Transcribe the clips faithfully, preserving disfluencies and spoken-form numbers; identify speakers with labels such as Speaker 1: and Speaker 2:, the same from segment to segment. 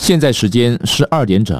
Speaker 1: 现在时间十二点整。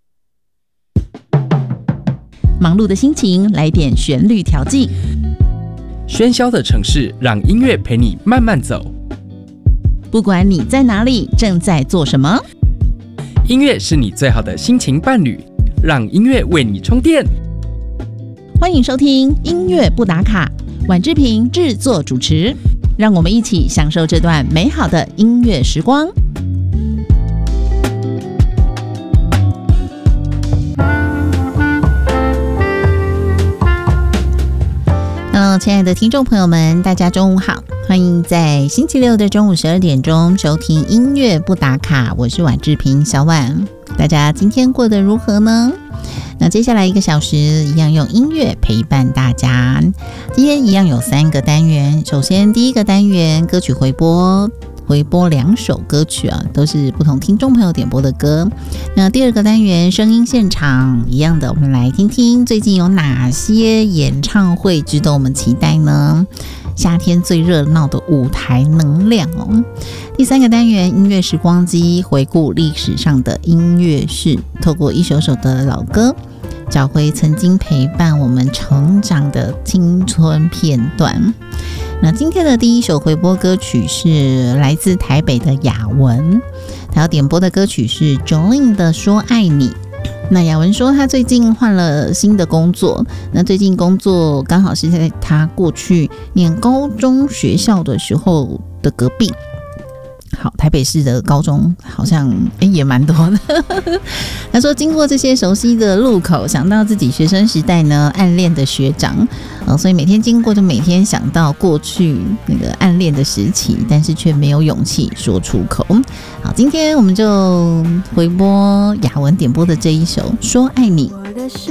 Speaker 2: 忙碌的心情来点旋律调剂，
Speaker 3: 喧嚣的城市让音乐陪你慢慢走。
Speaker 2: 不管你在哪里，正在做什么，
Speaker 3: 音乐是你最好的心情伴侣，让音乐为你充电。
Speaker 2: 欢迎收听音乐不打卡，婉志平制作主持，让我们一起享受这段美好的音乐时光。Hello， 亲爱的听众朋友们，大家中午好，欢迎在星期六的中午十二点钟收听音乐不打卡，我是婉志平小婉。大家今天过得如何呢？那接下来一个小时一样用音乐陪伴大家。今天一样有三个单元，首先第一个单元歌曲回播，回播两首歌曲啊，都是不同听众朋友点播的歌。那第二个单元声音现场，一样的，我们来听听最近有哪些演唱会值得我们期待呢？夏天最热闹的舞台能量哦。第三个单元音乐时光机，回顾历史上的音乐史，透过一首首的老歌，找回曾经陪伴我们成长的青春片段。那今天的第一首回播歌曲是来自台北的雅文，他要点播的歌曲是 Jolin 的《说爱你》。那雅文说他最近换了新的工作，那最近工作刚好是在他过去念高中学校的时候的隔壁。好，台北市的高中好像也蛮多的。他说经过这些熟悉的路口，想到自己学生时代呢暗恋的学长、呃、所以每天经过就每天想到过去那个暗恋的时期，但是却没有勇气说出口。好，今天我们就回播雅文点播的这一首《说爱你》。